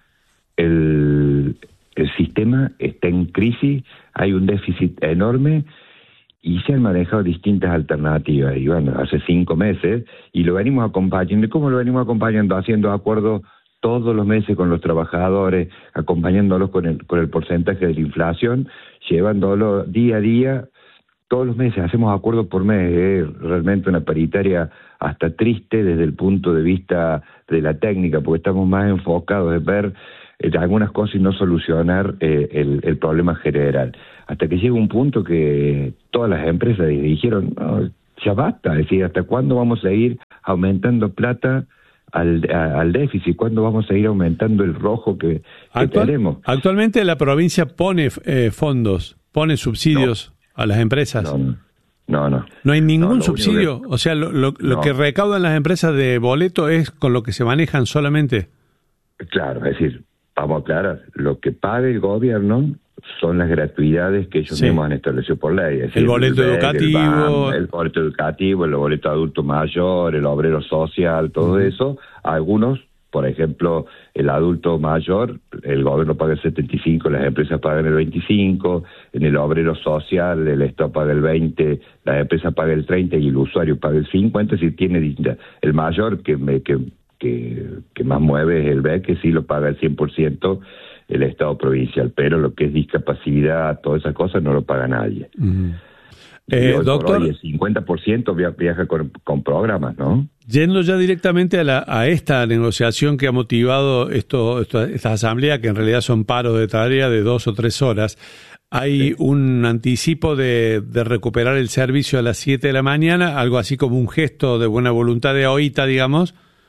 El, el sistema está en crisis, hay un déficit enorme y se han manejado distintas alternativas. Y bueno, hace cinco meses, y lo venimos acompañando. ¿Y cómo lo venimos acompañando? Haciendo acuerdos todos los meses con los trabajadores, acompañándolos con el, con el porcentaje de la inflación, llevándolo día a día, todos los meses, hacemos acuerdos por mes, es realmente una paritaria hasta triste desde el punto de vista de la técnica, porque estamos más enfocados en ver eh, algunas cosas y no solucionar eh, el, el problema general. Hasta que llega un punto que todas las empresas dijeron, no, ya basta, es decir, ¿hasta cuándo vamos a ir aumentando plata al, a, al déficit? ¿Cuándo vamos a ir aumentando el rojo que, que Actual, tenemos? Actualmente la provincia pone eh, fondos, pone subsidios no. a las empresas. No, no, no. No hay ningún no, subsidio. Que... O sea, lo, lo, lo no. que recaudan las empresas de boleto es con lo que se manejan solamente. Claro, es decir, vamos a aclarar, lo que paga el gobierno son las gratuidades que ellos sí. mismos han establecido por ley. Es decir, el boleto el B E C, educativo. El, B A M, el boleto educativo, el boleto adulto mayor, el obrero social, todo uh-huh. eso. Algunos, por ejemplo, el adulto mayor, el gobierno paga el setenta y cinco, las empresas pagan el veinticinco, en el obrero social el Estado paga el veinte, la empresa paga el treinta y el usuario paga el cincuenta, es decir, tiene distintas. El mayor que, me, que, que, que más mueve es el B E C, que sí lo paga el cien por ciento, el Estado provincial, pero lo que es discapacidad, todas esas cosas no lo paga nadie. Uh-huh. Eh, hoy doctor, hoy el cincuenta por ciento viaja con, con programas, ¿no? Yendo ya directamente a, la, a esta negociación que ha motivado esto, esto, esta asamblea, que en realidad son paros de tarea de dos o tres horas, hay sí. un anticipo de, de recuperar el servicio a las siete de la mañana, algo así como un gesto de buena voluntad de OITA, digamos,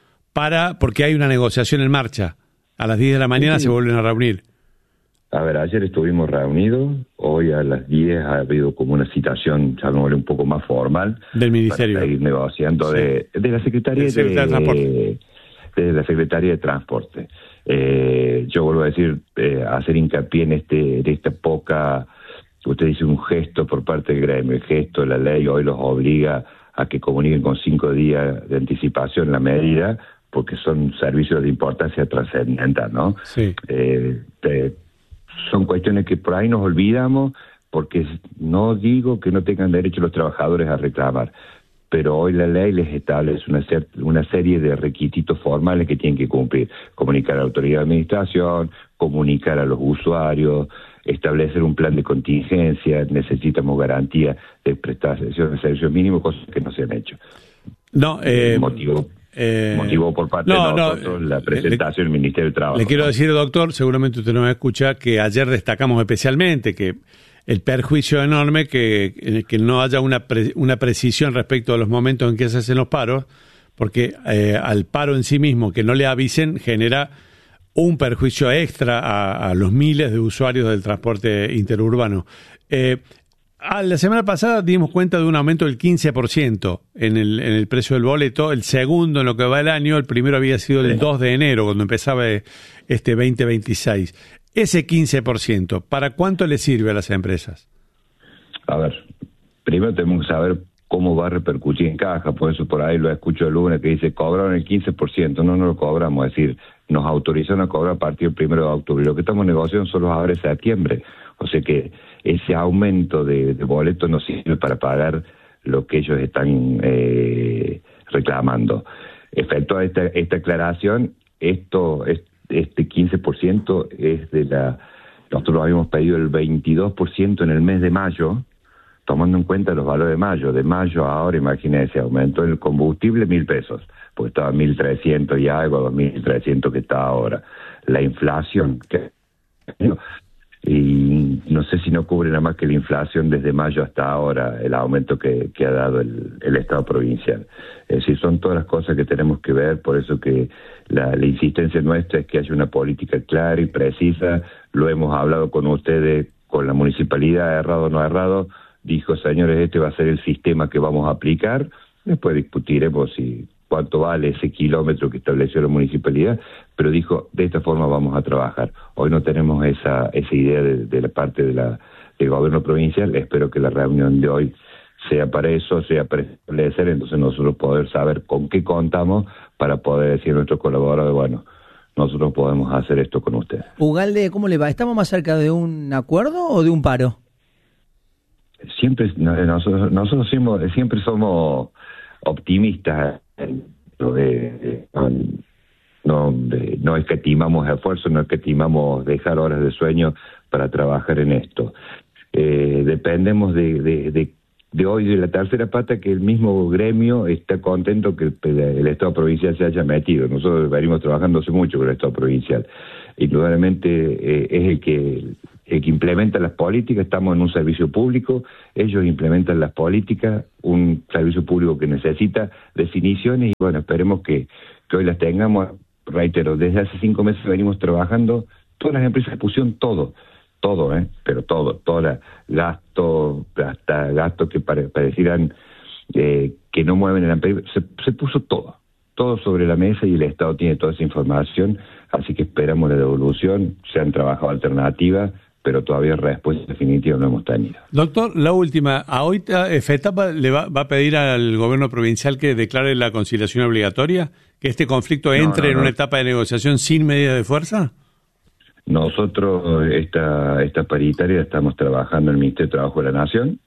para porque hay una negociación en marcha. A las diez de la mañana sí. se vuelven a reunir. A ver, ayer estuvimos reunidos, hoy a las diez ha habido como una citación, llamémosle un poco más formal. Del Ministerio. Para seguir negociando sí. de, de la Secretaría de, de Transporte. De la Secretaría de Transporte. Eh, yo vuelvo a decir, eh, hacer hincapié en, este, en esta poca, usted dice un gesto por parte del gremio, el gesto de la ley hoy los obliga a que comuniquen con cinco días de anticipación la medida, porque son servicios de importancia trascendental, ¿no? Sí. Eh, te, son cuestiones que por ahí nos olvidamos, porque no digo que no tengan derecho los trabajadores a reclamar, pero hoy la ley les establece una, ser, una serie de requisitos formales que tienen que cumplir. Comunicar a la autoridad de administración, comunicar a los usuarios, establecer un plan de contingencia, necesitamos garantía de prestación de servicios mínimos, cosas que no se han hecho. No, eh... motivo Eh, motivó por parte no, de nosotros no, la presentación del Ministerio del Trabajo. Le quiero decir, doctor, seguramente usted nos escucha, que ayer destacamos especialmente que el perjuicio enorme que, que no haya una, pre, una precisión respecto a los momentos en que se hacen los paros, porque eh, al paro en sí mismo, que no le avisen, genera un perjuicio extra a, a los miles de usuarios del transporte interurbano. Eh, Ah, la semana pasada dimos cuenta de un aumento del quince por ciento en el, en el precio del boleto, el segundo en lo que va el año, el primero había sido el dos de enero, cuando empezaba este veinte veintiséis. Ese quince por ciento, ¿para cuánto le sirve a las empresas? A ver, primero tenemos que saber cómo va a repercutir en caja, por eso por ahí lo escucho el lunes que dice, cobraron el quince por ciento, no, no lo cobramos, es decir, nos autorizaron a cobrar a partir del primero de octubre, lo que estamos negociando son los ahora de septiembre, o sea que ese aumento de, de boletos no sirve para pagar lo que ellos están eh, reclamando. Efecto de esta, esta aclaración, esto, este quince por ciento es de la, nosotros habíamos pedido el veintidós por ciento en el mes de mayo, tomando en cuenta los valores de mayo. De mayo a ahora, imagínense, aumentó el combustible mil pesos, porque estaba mil trescientos y algo, dos mil trescientos que está ahora. La inflación, que y no sé si no cubre nada más que la inflación desde mayo hasta ahora, el aumento que, que ha dado el, el Estado provincial. Es decir, son todas las cosas que tenemos que ver, por eso que la, la insistencia nuestra es que haya una política clara y precisa. Lo hemos hablado con ustedes, con la municipalidad, errado o no errado, dijo, señores, este va a ser el sistema que vamos a aplicar, después discutiremos si cuánto vale ese kilómetro que estableció la municipalidad, pero dijo, de esta forma vamos a trabajar. Hoy no tenemos esa esa idea de, de la parte de la del gobierno provincial, espero que la reunión de hoy sea para eso, sea para establecer, entonces nosotros poder saber con qué contamos para poder decir a nuestros colaboradores, bueno, nosotros podemos hacer esto con ustedes. Ugalde, ¿cómo le va? ¿Estamos más cerca de un acuerdo o de un paro? Siempre, nosotros, nosotros siempre, siempre somos optimistas. De, de, no, de, no escatimamos esfuerzo, no escatimamos dejar horas de sueño para trabajar en esto. Eh, dependemos de, de, de, de hoy, de la tercera pata, que el mismo gremio está contento que el, el Estado provincial se haya metido. Nosotros venimos trabajando hace mucho con el Estado provincial. Indudablemente eh, es el que, el que implementa las políticas, estamos en un servicio público, ellos implementan las políticas, un servicio público que necesita definiciones y bueno, esperemos que, que hoy las tengamos. Reitero, desde hace cinco meses venimos trabajando, todas las empresas pusieron todo, todo, ¿eh? Pero todo, todo la, gasto, hasta gastos que pare, parecieran eh, que no mueven el empleo, se, se puso todo, todo sobre la mesa y el Estado tiene toda esa información, así que esperamos la devolución, se han trabajado alternativas, pero todavía respuesta definitiva no hemos tenido. Doctor, la última, ¿a hoy FETAPA le va, va a pedir al gobierno provincial que declare la conciliación obligatoria? ¿Que este conflicto entre no, no, no. en una etapa de negociación sin medidas de fuerza? Nosotros, esta, esta paritaria, estamos trabajando en el Ministerio de Trabajo de la Nación.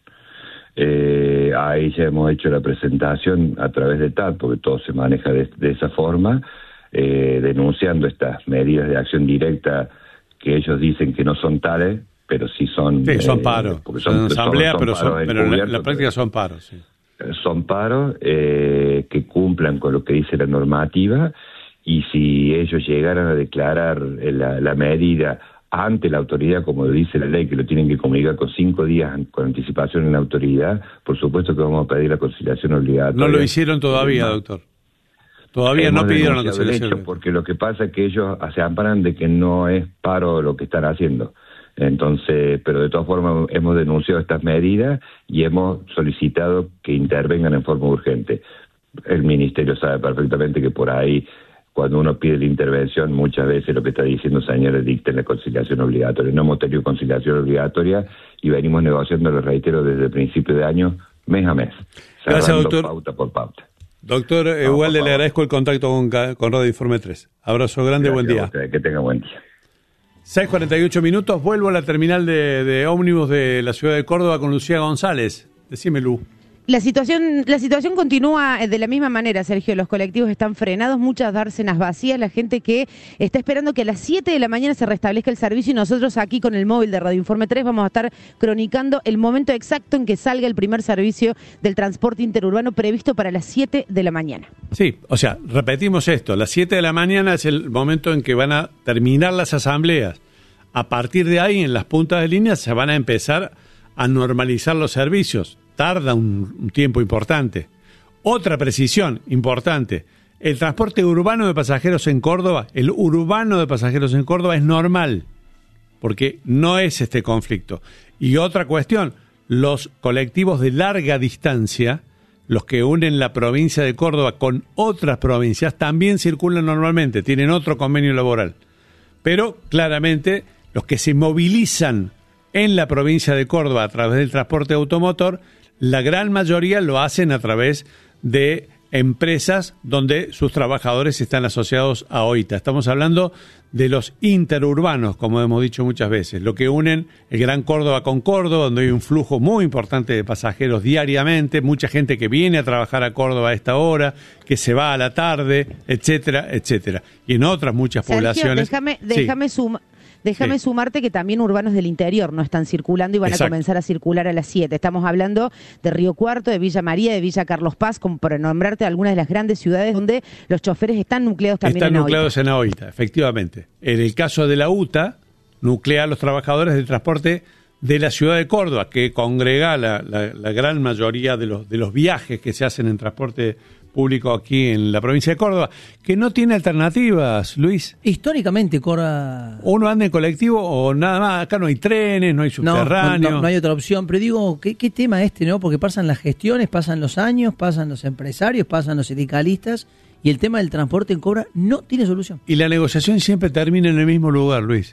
Eh, ahí ya hemos hecho la presentación a través de T A T, porque todo se maneja de, de esa forma, eh, denunciando estas medidas de acción directa que ellos dicen que no son tales, pero sí son... Sí, son paros. Eh, porque son, son asamblea, son pero, son, pero en la, la práctica son paros, sí. Son paros eh, que cumplan con lo que dice la normativa y si ellos llegaran a declarar la, la medida ante la autoridad, como dice la ley, que lo tienen que comunicar con cinco días con anticipación en la autoridad, por supuesto que vamos a pedir la conciliación obligatoria. No lo hicieron todavía, no. doctor. Todavía Hemos no pidieron la conciliación. Hecho, porque lo que pasa es que ellos se amparan de que no es paro lo que están haciendo. Entonces, pero de todas formas hemos denunciado estas medidas y hemos solicitado que intervengan en forma urgente. El Ministerio sabe perfectamente que por ahí, cuando uno pide la intervención, muchas veces lo que está diciendo, señores, dicten la conciliación obligatoria. No hemos tenido conciliación obligatoria y venimos negociando, les reitero, desde el principio de año, mes a mes. Gracias, doctor. Pauta por pauta. Doctor Ugalde, le agradezco el contacto con, con Radio Informe tres. Abrazo grande, Gracias, buen día. Que tenga buen día. seis cuarenta y ocho minutos, vuelvo a la terminal de, de ómnibus de la ciudad de Córdoba con Lucía González. Decime, Lu. La situación, la situación continúa de la misma manera, Sergio. Los colectivos están frenados, muchas dársenas vacías, la gente que está esperando que a las siete de la mañana se restablezca el servicio y nosotros aquí con el móvil de Radio Informe tres vamos a estar cronicando el momento exacto en que salga el primer servicio del transporte interurbano previsto para las siete de la mañana. Sí, o sea, repetimos esto, las siete de la mañana es el momento en que van a terminar las asambleas. A partir de ahí, en las puntas de línea, se van a empezar a normalizar los servicios. Tarda un, un tiempo importante. Otra precisión importante. El transporte urbano de pasajeros en Córdoba, el urbano de pasajeros en Córdoba es normal, porque no es este conflicto. Y otra cuestión, los colectivos de larga distancia, los que unen la provincia de Córdoba con otras provincias, también circulan normalmente, tienen otro convenio laboral. Pero claramente los que se movilizan en la provincia de Córdoba a través del transporte automotor, la gran mayoría lo hacen a través de empresas donde sus trabajadores están asociados a OITA. Estamos hablando de los interurbanos, como hemos dicho muchas veces, lo que unen el Gran Córdoba con Córdoba, donde hay un flujo muy importante de pasajeros diariamente, mucha gente que viene a trabajar a Córdoba a esta hora, que se va a la tarde, etcétera, etcétera. Y en otras muchas Sergio, poblaciones... déjame, déjame sí. sumar. Déjame sí. sumarte que también urbanos del interior no están circulando y van Exacto. a comenzar a circular a las siete. Estamos hablando de Río Cuarto, de Villa María, de Villa Carlos Paz, como para nombrarte algunas de las grandes ciudades donde los choferes están nucleados también están en nucleados en AOITA, efectivamente. En el caso de la UTA, nuclea a los trabajadores del transporte de la ciudad de Córdoba, que congrega la, la, la gran mayoría de los, de los viajes que se hacen en transporte público aquí en la provincia de Córdoba, que no tiene alternativas, Luis. Históricamente, Córdoba... Uno anda en colectivo o nada más, acá no hay trenes, no hay subterráneos. No, no, no hay otra opción, pero digo, ¿qué, qué tema este, no? Porque pasan las gestiones, pasan los años, pasan los empresarios, pasan los sindicalistas, y el tema del transporte en Córdoba no tiene solución. Y la negociación siempre termina en el mismo lugar, Luis.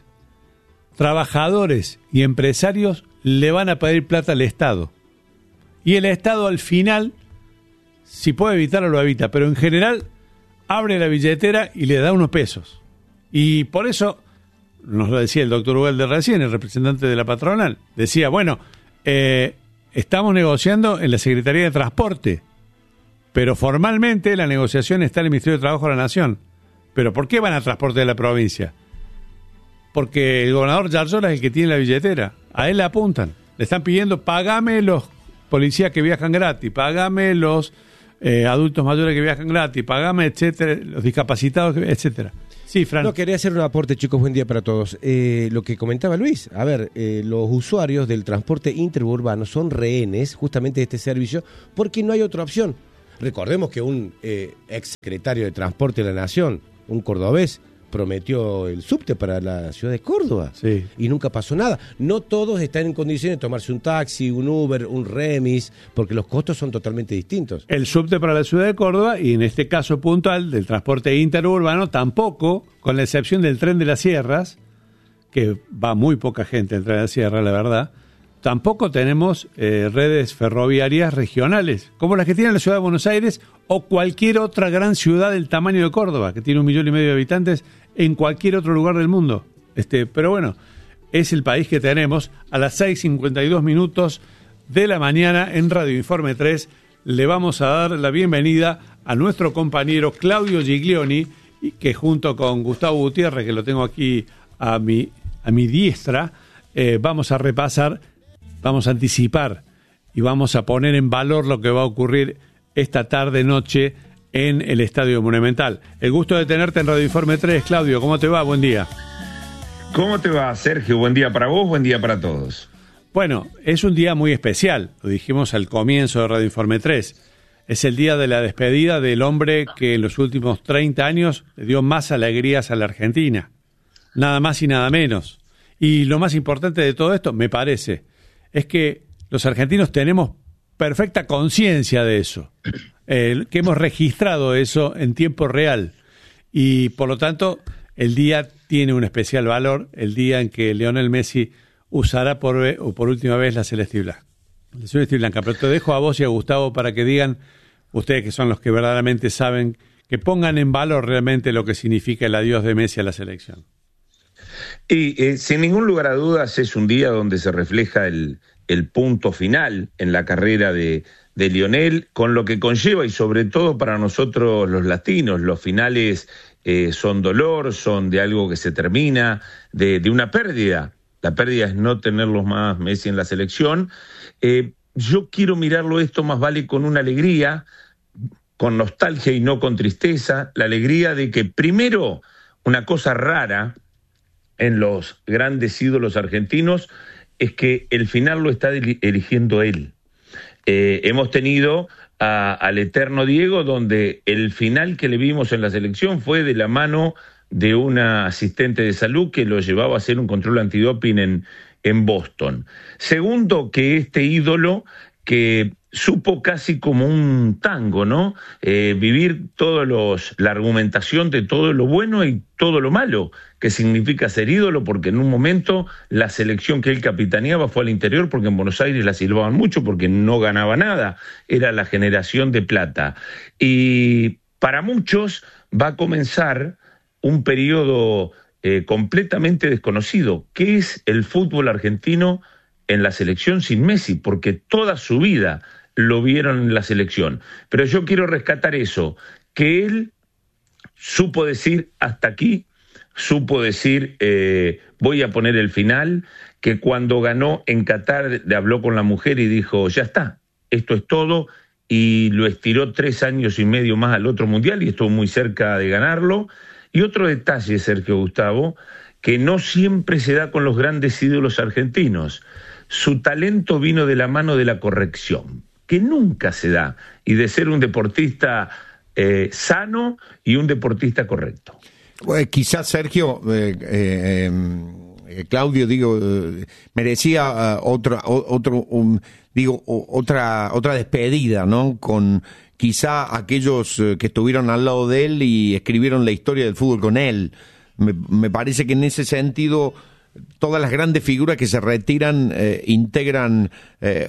Trabajadores y empresarios le van a pedir plata al Estado. Y el Estado al final... si puede evitarlo, lo evita, pero en general abre la billetera y le da unos pesos. Y por eso, nos lo decía el doctor Ugalde recién, el representante de la patronal, decía, bueno, eh, estamos negociando en la Secretaría de Transporte, pero formalmente la negociación está en el Ministerio de Trabajo de la Nación. ¿Pero por qué van a transporte de la provincia? Porque el gobernador Yarzola es el que tiene la billetera. A él le apuntan. Le están pidiendo, pagame los policías que viajan gratis, pagame los eh, adultos mayores que viajan gratis, pagame, etcétera, los discapacitados, etcétera. Sí, Fran. No, quería hacer un aporte, chicos, buen día para todos. Eh, lo que comentaba Luis, a ver, eh, los usuarios del transporte interurbano son rehenes justamente de este servicio porque no hay otra opción. Recordemos que un eh, ex secretario de Transporte de la Nación, un cordobés, prometió el subte para la ciudad de Córdoba, sí, y nunca pasó nada. No todos están en condiciones de tomarse un taxi, un Uber, un remis, porque los costos son totalmente distintos. El subte para la ciudad de Córdoba, y en este caso puntual del transporte interurbano, tampoco, con la excepción del tren de las sierras, que va muy poca gente al tren de la sierra, la verdad, tampoco tenemos eh, redes ferroviarias regionales, como las que tiene la ciudad de Buenos Aires o cualquier otra gran ciudad del tamaño de Córdoba, que tiene un millón y medio de habitantes en cualquier otro lugar del mundo. Este, pero bueno, es el país que tenemos. A las seis cincuenta y dos minutos de la mañana en Radio Informe tres le vamos a dar la bienvenida a nuestro compañero Claudio Giglioni, que junto con Gustavo Gutiérrez, que lo tengo aquí a mi, a mi diestra, eh, vamos a repasar, vamos a anticipar y vamos a poner en valor lo que va a ocurrir esta tarde-noche en el Estadio Monumental. El gusto de tenerte en Radio Informe tres, Claudio. ¿Cómo te va? Buen día. ¿Cómo te va, Sergio? Buen día para vos, buen día para todos. Bueno, es un día muy especial, lo dijimos al comienzo de Radio Informe tres. Es el día de la despedida del hombre que en los últimos treinta años le dio más alegrías a la Argentina. Nada más y nada menos. Y lo más importante de todo esto, me parece, es que los argentinos tenemos perfecta conciencia de eso, eh, que hemos registrado eso en tiempo real y por lo tanto el día tiene un especial valor, el día en que Lionel Messi usará por, o por última vez la celeste y blanca. La celeste y blanca, pero te dejo a vos y a Gustavo para que digan, ustedes que son los que verdaderamente saben, que pongan en valor realmente lo que significa el adiós de Messi a la selección. Y eh, sin ningún lugar a dudas es un día donde se refleja el el punto final en la carrera de, de Lionel, con lo que conlleva, y sobre todo para nosotros los latinos, los finales eh, son dolor, son de algo que se termina, de, de una pérdida. La pérdida es no tenerlos más Messi en la selección. Eh, yo quiero mirarlo esto más vale con una alegría, con nostalgia y no con tristeza, la alegría de que primero, una cosa rara en los grandes ídolos argentinos, es que el final lo está eligiendo él. Eh, hemos tenido a, al eterno Diego, donde el final que le vimos en la selección fue de la mano de una asistente de salud que lo llevaba a hacer un control antidoping en, en Boston. Segundo, que este ídolo que supo casi como un tango, ¿no? Eh, vivir todos los, la argumentación de todo lo bueno y todo lo malo que significa ser ídolo, porque en un momento la selección que él capitaneaba fue al interior, porque en Buenos Aires la silbaban mucho, porque no ganaba nada, era la generación de plata. Y para muchos va a comenzar un periodo eh, completamente desconocido. ¿Qué es el fútbol argentino en la selección sin Messi? Porque toda su vida lo vieron en la selección. Pero yo quiero rescatar eso, que él supo decir hasta aquí, supo decir eh, voy a poner el final, que cuando ganó en Qatar le habló con la mujer y dijo ya está, esto es todo, y lo estiró tres años y medio más al otro mundial y estuvo muy cerca de ganarlo. Y otro detalle, Sergio Gustavo, que no siempre se da con los grandes ídolos argentinos. Su talento vino de la mano de la corrección, que nunca se da, y de ser un deportista eh, sano y un deportista correcto. Pues quizás Sergio, eh, eh, eh, Claudio, digo, eh, merecía uh, otro, otro, um, digo, otra, otra despedida, ¿no? Con quizá aquellos uh, que estuvieron al lado de él y escribieron la historia del fútbol con él. Me, me parece que en ese sentido todas las grandes figuras que se retiran eh, integran eh,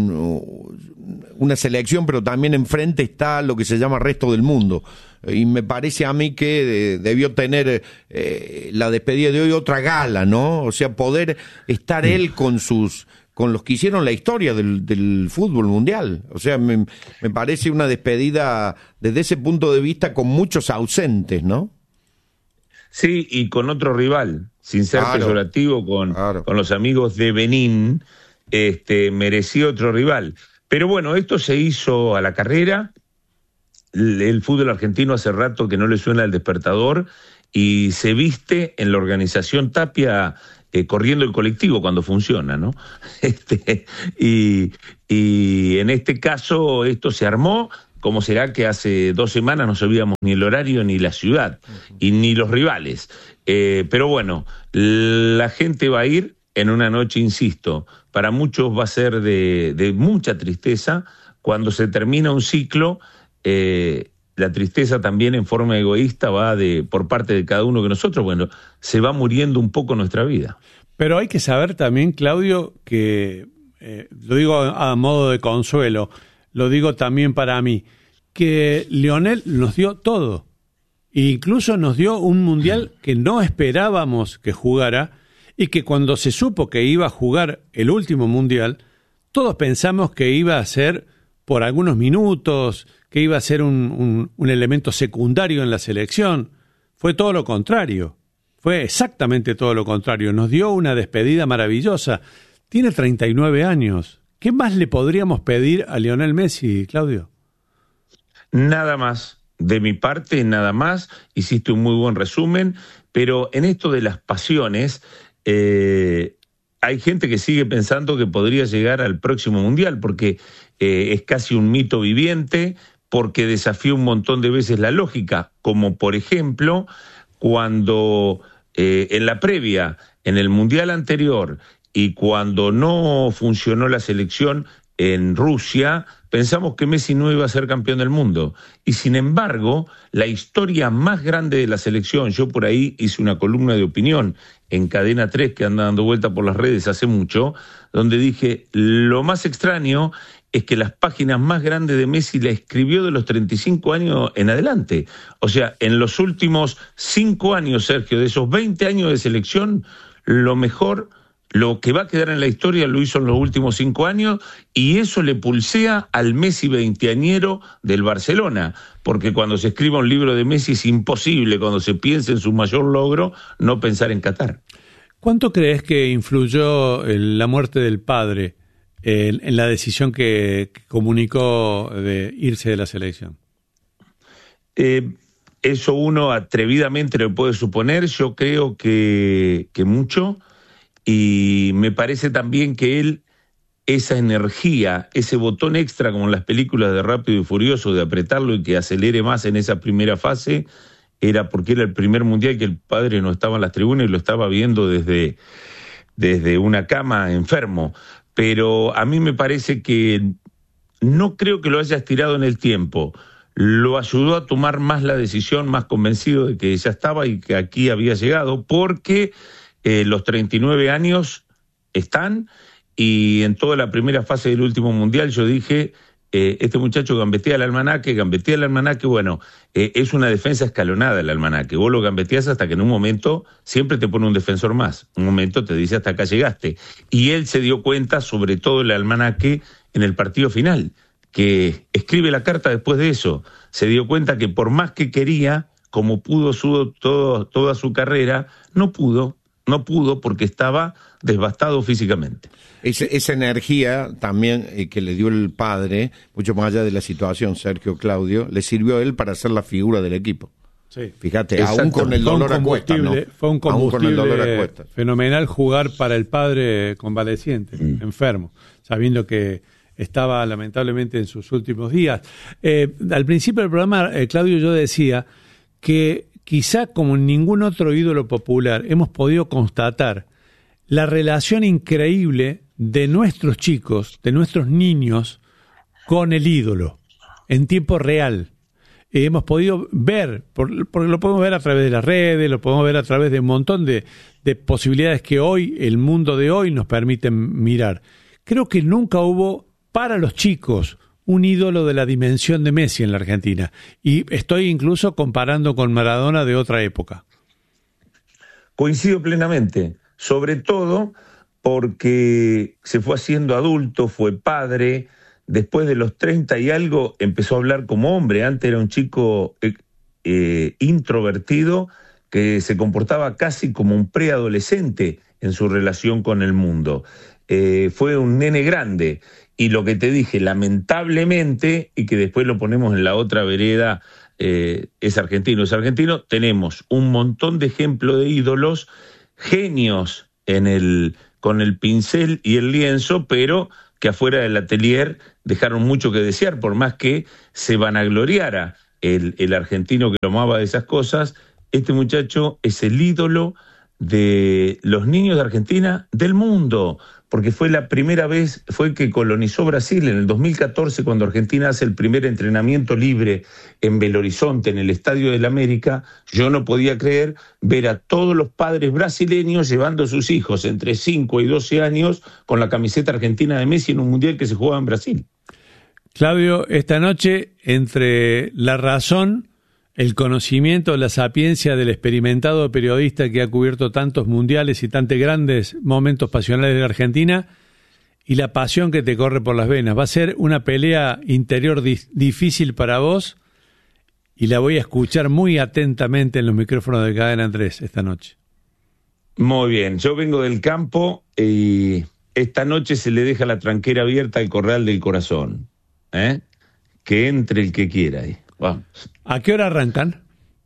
un, una selección, pero también enfrente está lo que se llama resto del mundo. Y me parece a mí que eh, debió tener eh, la despedida de hoy otra gala, ¿no? O sea, poder estar él con sus con los que hicieron la historia del, del fútbol mundial. O sea, me, me parece una despedida desde ese punto de vista con muchos ausentes, ¿no? Sí, y con otro rival, sin ser Claro. peyorativo con, con los amigos de Benín, este, merecía otro rival. Pero bueno, esto se hizo a la carrera. El, el fútbol argentino hace rato que no le suena el despertador y se viste en la organización Tapia eh, corriendo el colectivo cuando funciona, ¿no? Este, y, y en este caso esto se armó. ¿Cómo será que hace dos semanas no sabíamos ni el horario ni la ciudad y ni los rivales? Eh, pero bueno, la gente va a ir en una noche, insisto, para muchos va a ser de, de mucha tristeza. Cuando se termina un ciclo, eh, la tristeza también en forma egoísta va de por parte de cada uno de nosotros. Bueno, se va muriendo un poco nuestra vida. Pero hay que saber también, Claudio, que, eh, lo digo a modo de consuelo, lo digo también para mí, que Lionel nos dio todo. E incluso nos dio un mundial que no esperábamos que jugara y que cuando se supo que iba a jugar el último mundial, todos pensamos que iba a ser por algunos minutos, que iba a ser un, un, un elemento secundario en la selección. Fue todo lo contrario. Fue exactamente todo lo contrario. Nos dio una despedida maravillosa. Tiene treinta y nueve años. ¿Qué más le podríamos pedir a Lionel Messi, Claudio? Nada más. De mi parte, nada más. Hiciste un muy buen resumen. Pero en esto de las pasiones, eh, hay gente que sigue pensando que podría llegar al próximo Mundial, porque eh, es casi un mito viviente, porque desafía un montón de veces la lógica, como por ejemplo, cuando eh, en la previa, en el Mundial anterior, y cuando no funcionó la selección en Rusia, pensamos que Messi no iba a ser campeón del mundo. Y sin embargo, la historia más grande de la selección, yo por ahí hice una columna de opinión en Cadena tres que anda dando vuelta por las redes hace mucho, donde dije, lo más extraño es que las páginas más grandes de Messi la escribió de los treinta y cinco años en adelante. O sea, en los últimos cinco años, Sergio, de esos veinte años de selección, lo mejor... Lo que va a quedar en la historia lo hizo en los últimos cinco años y eso le pulsea al Messi veinteañero del Barcelona, porque cuando se escriba un libro de Messi es imposible, cuando se piense en su mayor logro, no pensar en Qatar. ¿Cuánto crees que influyó la muerte del padre en, en la decisión que, que comunicó de irse de la selección? Eh, eso uno atrevidamente lo puede suponer, yo creo que, que mucho. Y me parece también que él, esa energía, ese botón extra como en las películas de Rápido y Furioso, de apretarlo y que acelere más en esa primera fase, era porque era el primer mundial que el padre no estaba en las tribunas y lo estaba viendo desde, desde una cama enfermo. Pero a mí me parece que no creo que lo haya estirado en el tiempo. Lo ayudó a tomar más la decisión, más convencido de que ya estaba y que aquí había llegado, porque... Eh, los treinta y nueve años están y en toda la primera fase del último mundial yo dije, eh, este muchacho gambetea el almanaque, gambetea el almanaque, bueno, eh, es una defensa escalonada el almanaque, vos lo gambeteás hasta que en un momento siempre te pone un defensor más, un momento te dice hasta acá llegaste, y él se dio cuenta, sobre todo el almanaque, en el partido final, que escribe la carta después de eso, se dio cuenta que por más que quería, como pudo su, todo, toda su carrera, no pudo, No pudo porque estaba devastado físicamente. Esa, esa energía también eh, que le dio el padre, mucho más allá de la situación, Sergio, Claudio, le sirvió a él para ser la figura del equipo. Sí. Fíjate, aún con el dolor a cuesta, ¿no? Fue un Aún con el dolor a combustible cuesta. fenomenal jugar para el padre convaleciente, mm. enfermo, sabiendo que estaba lamentablemente en sus últimos días. Eh, al principio del programa, eh, Claudio, yo decía que quizá como en ningún otro ídolo popular hemos podido constatar la relación increíble de nuestros chicos, de nuestros niños, con el ídolo, en tiempo real. Eh, hemos podido ver, por, porque lo podemos ver a través de las redes, lo podemos ver a través de un montón de, de posibilidades que hoy, el mundo de hoy, nos permiten mirar. Creo que nunca hubo para los chicos un ídolo de la dimensión de Messi en la Argentina. Y estoy incluso comparando con Maradona de otra época. Coincido plenamente, sobre todo porque se fue haciendo adulto, fue padre, después de los treinta y algo empezó a hablar como hombre, antes era un chico eh, introvertido que se comportaba casi como un preadolescente en su relación con el mundo. Eh, fue un nene grande, y lo que te dije, lamentablemente, y que después lo ponemos en la otra vereda, eh, es argentino, es argentino, tenemos un montón de ejemplos de ídolos, genios en el, con el pincel y el lienzo, pero que afuera del atelier dejaron mucho que desear, por más que se vanagloriara el, el argentino que tomaba de esas cosas. Este muchacho es el ídolo de los niños de Argentina, del mundo, porque fue la primera vez, fue que colonizó Brasil en el dos mil catorce, cuando Argentina hace el primer entrenamiento libre en Belo Horizonte, en el Estadio del América. Yo no podía creer ver a todos los padres brasileños llevando a sus hijos entre cinco y doce años con la camiseta argentina de Messi en un mundial que se jugaba en Brasil. Claudio, esta noche, entre la razón, el conocimiento, la sapiencia del experimentado periodista que ha cubierto tantos mundiales y tantos grandes momentos pasionales de la Argentina, y la pasión que te corre por las venas. Va a ser una pelea interior di- difícil para vos, y la voy a escuchar muy atentamente en los micrófonos de Cadena tres esta noche. Muy bien, yo vengo del campo y esta noche se le deja la tranquera abierta al corral del corazón, ¿eh? Que entre el que quiera ahí. Vamos. ¿A qué hora arrancan?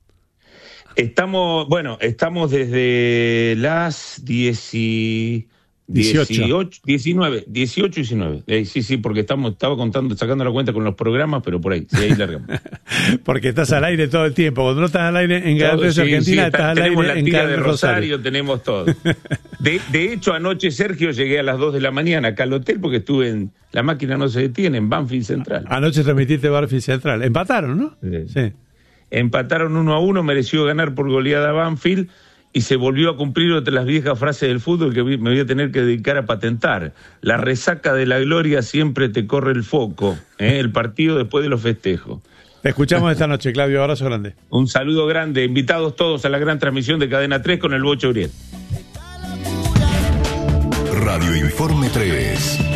Estamos, bueno, estamos desde las diez y... dieciocho. diecinueve, dieciocho y diecinueve. Eh, sí, sí, porque estamos, estaba contando, sacando la cuenta con los programas, pero por ahí, sí, ahí largamos. Porque estás al aire todo el tiempo. Cuando no estás al aire en Cadena tres sí, Argentina, sí, está, estás al tenemos aire la en tira Cadena de Rosario, Rosario. Tenemos todo. De, de hecho, anoche, Sergio, llegué a las dos de la mañana acá al hotel porque estuve en... La máquina no se detiene, en Banfield Central. Anoche transmitiste Banfield Central. Empataron, ¿no? Sí. Sí. Empataron uno a uno, mereció ganar por goleada Banfield, y se volvió a cumplir otra de las viejas frases del fútbol que me voy a tener que dedicar a patentar. La resaca de la gloria siempre te corre el foco, ¿eh? El partido después de los festejos. Te escuchamos esta noche, Claudio. Abrazo grande. Un saludo grande. Invitados todos a la gran transmisión de Cadena tres con el Bocho Uriel. Radio Informe tres.